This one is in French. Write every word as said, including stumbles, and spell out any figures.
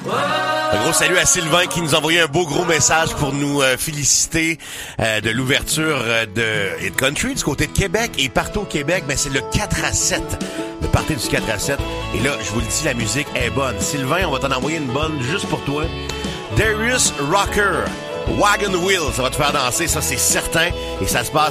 Un gros salut à Sylvain qui nous a envoyé un beau gros message pour nous euh, féliciter euh, de l'ouverture euh, de Hit Country du côté de Québec. Et partout au Québec, ben, c'est le quatre à sept. Le party du quatre à sept. Et là, je vous le dis, la musique est bonne. Sylvain, on va t'en envoyer une bonne juste pour toi. Darius Rucker, Wagon Wheel, ça va te faire danser, ça c'est certain. Et ça se passe